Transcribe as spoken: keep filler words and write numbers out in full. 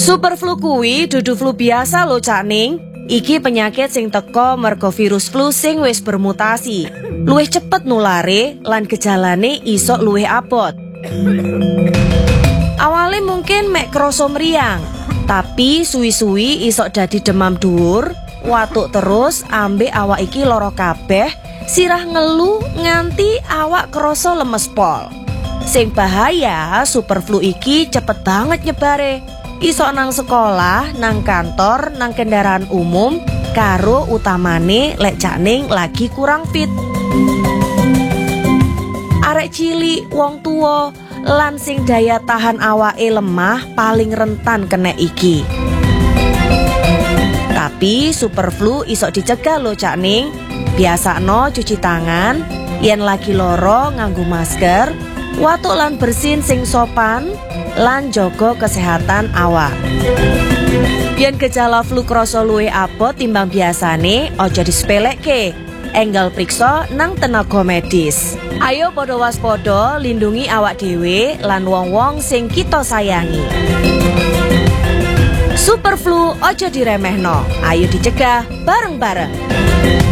Superflu kuwi dudu flu biasa lho Cak Ning. Iki penyakit sing teko merga virus flu sing wis bermutasi. Luwih cepet nulare lan gejalane iso luwih abot. Awale mungkin mek krasa mriyang, tapi suwi-suwi iso dadi demam dhuwur, watuk terus ambek awak iki lara kabeh, sirah ngelu nganti awak krasa lemes pol. Sing bahaya, superflu iki cepet banget nyebare. Iso nang sekolah, nang kantor, nang kendaraan umum, karo utamane lek Cak Ning lagi kurang fit. Arek cilik, wong tuwa, lan sing daya tahan awake lemah paling rentan kena iki. Tapi superflu iso dicegah lho Cak Ning. Biasakno cuci tangan, yen lagi loro nganggo masker, watuk lan bersin sing sopan, lan jaga kesehatan awak. Yen gejala flu krasa luwih abot timbang biasane, aja disepelekke. Enggal priksa nang tenaga medis. Ayo padha waspada, lindungi awak dhewe lan wong-wong sing kita sayangi. Superflu aja diremehno. Ayo dicegah bareng-bareng.